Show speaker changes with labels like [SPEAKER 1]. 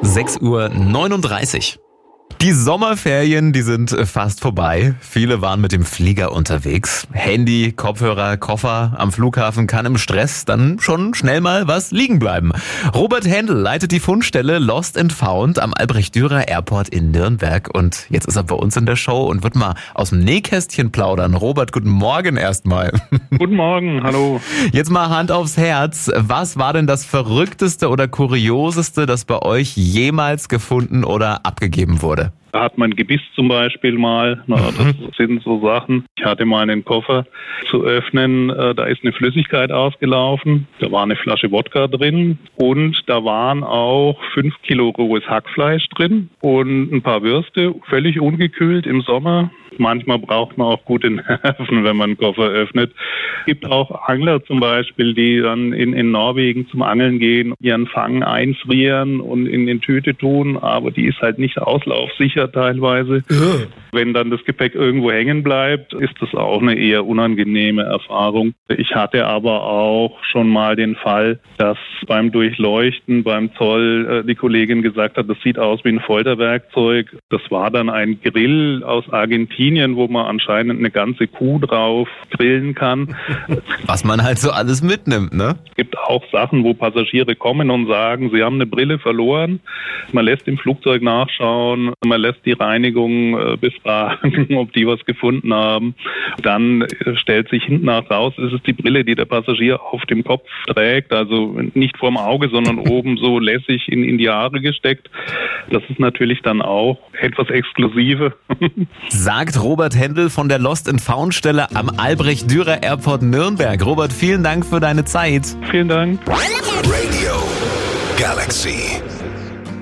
[SPEAKER 1] 6:39 Uhr. Die Sommerferien, die sind fast vorbei. Viele waren mit dem Flieger unterwegs. Handy, Kopfhörer, Koffer am Flughafen kann im Stress dann schon schnell mal was liegen bleiben. Robert Händel leitet die Fundstelle Lost and Found am Albrecht-Dürer Airport in Nürnberg. Und jetzt ist er bei uns in der Show und wird mal aus dem Nähkästchen plaudern. Robert, guten Morgen erstmal.
[SPEAKER 2] Guten Morgen, hallo.
[SPEAKER 1] Jetzt mal Hand aufs Herz. Was war denn das Verrückteste oder Kurioseste, das bei euch jemals gefunden oder abgegeben wurde?
[SPEAKER 2] Da hat man Gebiss zum Beispiel mal. Das sind so Sachen. Ich hatte mal einen Koffer zu öffnen. Da ist eine Flüssigkeit ausgelaufen. Da war eine Flasche Wodka drin. Und da waren auch 5 Kilo rohes Hackfleisch drin. Und ein paar Würste, völlig ungekühlt im Sommer. Manchmal braucht man auch gute Nerven, wenn man einen Koffer öffnet. Es gibt auch Angler zum Beispiel, die dann in Norwegen zum Angeln gehen, ihren Fang einfrieren und in den Tüte tun, aber die ist halt nicht auslaufsicher teilweise. Ja. Wenn dann das Gepäck irgendwo hängen bleibt, ist das auch eine eher unangenehme Erfahrung. Ich hatte aber auch schon mal den Fall, dass beim Durchleuchten beim Zoll die Kollegin gesagt hat, das sieht aus wie ein Folterwerkzeug. Das war dann ein Grill aus Argentinien, wo man anscheinend eine ganze Kuh drauf grillen kann.
[SPEAKER 1] Was man halt so alles mitnimmt, ne?
[SPEAKER 2] Es gibt auch Sachen, wo Passagiere kommen und sagen, sie haben eine Brille verloren. Man lässt im Flugzeug nachschauen, man lässt die Reinigung befragen, ob die was gefunden haben. Dann stellt sich hinten nach raus, ist es die Brille, die der Passagier auf dem Kopf trägt, also nicht vorm Auge, sondern oben so lässig in die Haare gesteckt. Das ist natürlich dann auch etwas exklusive.
[SPEAKER 1] Sagt Robert Händel von der Lost and Found Stelle am Albrecht-Dürer Airport Nürnberg. Robert, vielen Dank für deine Zeit.
[SPEAKER 2] Vielen Dank.
[SPEAKER 3] Radio Galaxy.